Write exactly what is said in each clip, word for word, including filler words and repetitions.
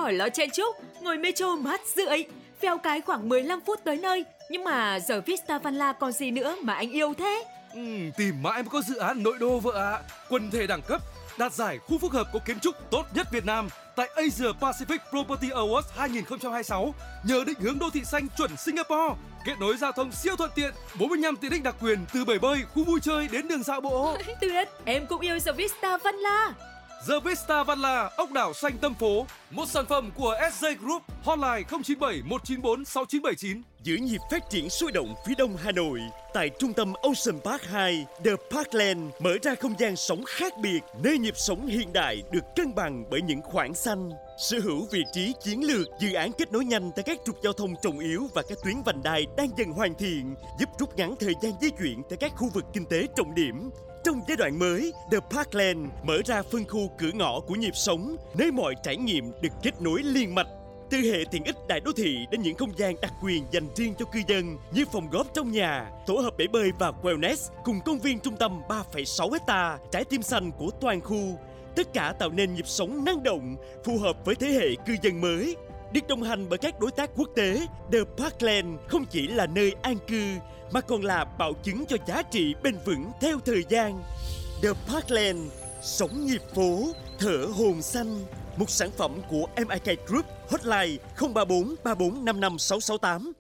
hỏi lo chen chúc, ngồi metro mát rượi, phèo cái khoảng mười lăm phút tới nơi. Nhưng mà giờ Vista Vanla còn gì nữa mà anh yêu thế? Ừ, tìm mãi mới có dự án nội đô vợ ạ. À. Quần thể đẳng cấp, đạt giải khu phức hợp có kiến trúc tốt nhất Việt Nam tại Asia Pacific Property Awards hai không hai sáu. Nhờ định hướng đô thị xanh chuẩn Singapore, kết nối giao thông siêu thuận tiện, bốn mươi lăm tiện ích đặc quyền từ bể bơi, khu vui chơi đến đường dạo bộ. Tuyệt, em cũng yêu The Vista Vanla. The Vista Vanla, ốc đảo xanh tâm phố, một sản phẩm của ét gi Group, hotline không chín bảy một chín bốn sáu chín bảy chín. Giữ nhịp phát triển sôi động phía đông Hà Nội, tại trung tâm Ocean Park hai, The Parkland mở ra không gian sống khác biệt, nơi nhịp sống hiện đại được cân bằng bởi những khoảng xanh. Sở hữu vị trí chiến lược, dự án kết nối nhanh tại các trục giao thông trọng yếu và các tuyến vành đai đang dần hoàn thiện, giúp rút ngắn thời gian di chuyển tại các khu vực kinh tế trọng điểm. Trong giai đoạn mới, The Parkland mở ra phân khu cửa ngõ của nhịp sống, nơi mọi trải nghiệm được kết nối liên mạch. Từ hệ tiện ích đại đô thị đến những không gian đặc quyền dành riêng cho cư dân như phòng góp trong nhà, tổ hợp bể bơi và wellness cùng công viên trung tâm ba phẩy sáu héc ta, trái tim xanh của toàn khu. Tất cả tạo nên nhịp sống năng động, phù hợp với thế hệ cư dân mới. Được đồng hành bởi các đối tác quốc tế, The Parkland không chỉ là nơi an cư mà còn là bảo chứng cho giá trị bền vững theo thời gian. The Parkland, sống nhịp phố, thở hồn xanh. Một sản phẩm của em i ca Group, hotline không ba bốn ba bốn năm năm sáu sáu tám.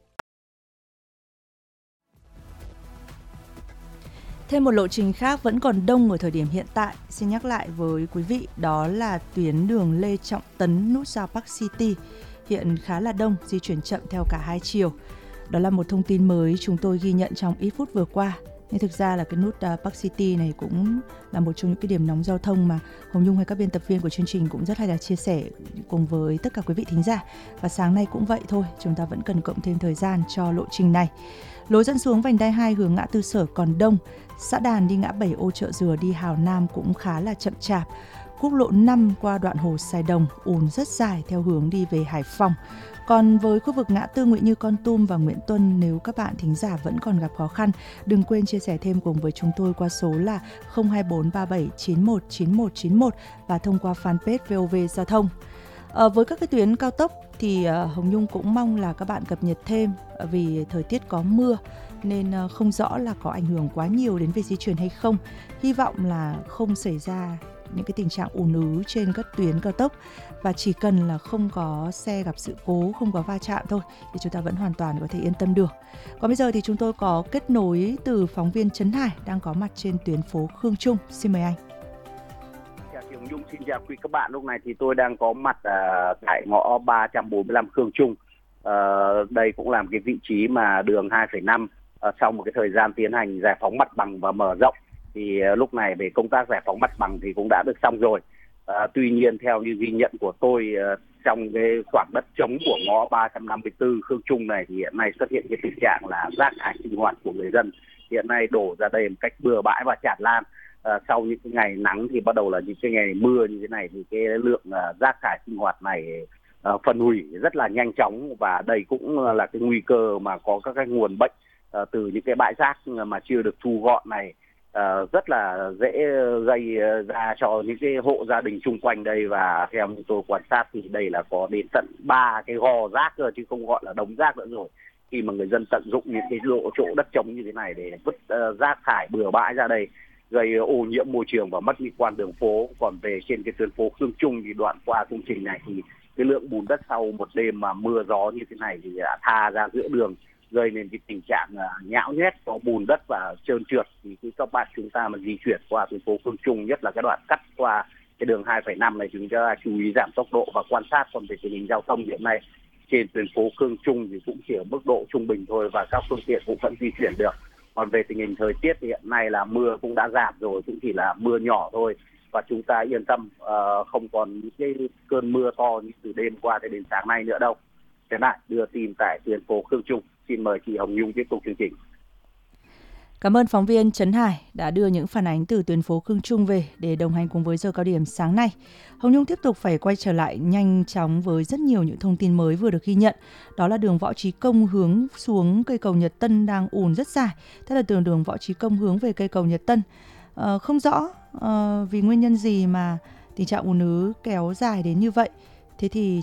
Thêm một lộ trình khác vẫn còn đông ở thời điểm hiện tại. Xin nhắc lại với quý vị, đó là tuyến đường Lê Trọng Tấn, nút giao Park City. Hiện khá là đông, di chuyển chậm theo cả hai chiều. Đó là một thông tin mới chúng tôi ghi nhận trong ít phút vừa qua. Nhưng thực ra là cái nút uh, Park City này cũng là một trong những cái điểm nóng giao thông mà Hồng Nhung hay các biên tập viên của chương trình cũng rất hay là chia sẻ cùng với tất cả quý vị thính giả. Và sáng nay cũng vậy thôi, chúng ta vẫn cần cộng thêm thời gian cho lộ trình này. Lối dẫn xuống vành đai hai hướng ngã tư Sở còn đông, xã Đàn đi ngã bảy Ô Chợ Dừa đi Hào Nam cũng khá là chậm chạp. Quốc lộ năm qua đoạn Hồ Sài Đồng ùn rất dài theo hướng đi về Hải Phòng. Còn với khu vực ngã tư Nguyễn Như Kon Tum và Nguyễn Tuân, nếu các bạn thính giả vẫn còn gặp khó khăn, đừng quên chia sẻ thêm cùng với chúng tôi qua số là không hai bốn ba bảy chín một chín một chín một và thông qua fanpage vê o vê Giao thông. À, với các cái tuyến cao tốc thì uh, Hồng Nhung cũng mong là các bạn cập nhật thêm, vì thời tiết có mưa nên uh, không rõ là có ảnh hưởng quá nhiều đến việc di chuyển hay không. Hy vọng là không xảy ra những cái tình trạng ùn ứ trên các tuyến cao tốc, và chỉ cần là không có xe gặp sự cố, không có va chạm thôi thì chúng ta vẫn hoàn toàn có thể yên tâm được. Còn bây giờ thì chúng tôi có kết nối từ phóng viên Trấn Hải đang có mặt trên tuyến phố Khương Trung. Xin mời anh. Chào chị Hồng Nhung, xin chào quý các bạn. Lúc này thì tôi đang có mặt uh, tại ngõ ba trăm bốn mươi lăm Khương Trung. Uh, đây cũng là một cái vị trí mà đường hai phẩy năm uh, sau một cái thời gian tiến hành giải phóng mặt bằng và mở rộng thì uh, lúc này về công tác giải phóng mặt bằng thì cũng đã được xong rồi. À, tuy nhiên theo như ghi nhận của tôi uh, trong cái khoảng đất trống của ngõ ba trăm năm mươi tư Khương Trung này thì hiện nay xuất hiện cái tình trạng là rác thải sinh hoạt của người dân hiện nay đổ ra đây một cách bừa bãi và tràn lan. À, sau những cái ngày nắng thì bắt đầu là những cái ngày mưa như thế này thì cái lượng uh, rác thải sinh hoạt này uh, phân hủy rất là nhanh chóng, và đây cũng là cái nguy cơ mà có các cái nguồn bệnh uh, từ những cái bãi rác mà chưa được thu gọn này. Uh, rất là dễ gây ra cho những cái hộ gia đình chung quanh đây, và theo như tôi quan sát thì đây là có đến tận ba cái gò rác rồi chứ không gọi là đống rác nữa rồi, khi mà người dân tận dụng những cái lộ chỗ đất trống như thế này để vứt uh, rác thải bừa bãi ra đây, gây ô nhiễm môi trường và mất mỹ quan đường phố. Còn về trên cái tuyến phố Khương Trung thì đoạn qua công trình này thì cái lượng bùn đất sau một đêm mà mưa gió như thế này thì đã tha ra giữa đường, gây nên cái tình trạng uh, nhão nhét, có bùn đất và trơn trượt. Thì khi các bạn chúng ta mà di chuyển qua tuyến phố Khương Trung, nhất là cái đoạn cắt qua cái đường hai phẩy năm này, chúng ta chú ý giảm tốc độ và quan sát. Còn về tình hình giao thông hiện nay trên tuyến phố Khương Trung thì cũng chỉ ở mức độ trung bình thôi, và các phương tiện cũng vẫn di chuyển được. Còn về tình hình thời tiết thì hiện nay là mưa cũng đã giảm rồi, cũng chỉ là mưa nhỏ thôi, và chúng ta yên tâm, uh, không còn những cái cơn mưa to như từ đêm qua tới đến sáng nay nữa đâu. Thế này, đưa tin tại tuyến phố Khương Trung. Xin mời chị Hồng Nhung tiếp tục chương trình. Cảm ơn phóng viên Trấn Hải đã đưa những phản ánh từ tuyến phố Khương Trung về để đồng hành cùng với giờ cao điểm sáng nay. Hồng Nhung tiếp tục phải quay trở lại nhanh chóng với rất nhiều những thông tin mới vừa được ghi nhận. Đó là đường Võ Trí Công hướng xuống cây cầu Nhật Tân đang ùn rất dài. Thế là từ đường Võ Trí Công hướng về cây cầu Nhật Tân. À, không rõ à, vì nguyên nhân gì mà tình trạng ùn ứ kéo dài đến như vậy. Thế thì